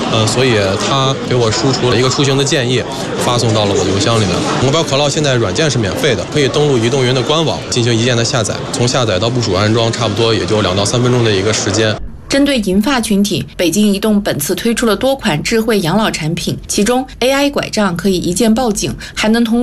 所以他给我输出了一个出行的建议，发送到了我的邮箱里面。目标可乐现在软件是免费的，可以登录移动云的官网进行一键的下载，从下载到部署安装，差不多也就2到3分钟的一个时间。 针对银发群体，北京移动本次推出了多款智慧养老产品，其中 AI 拐杖可以一键报警，还能通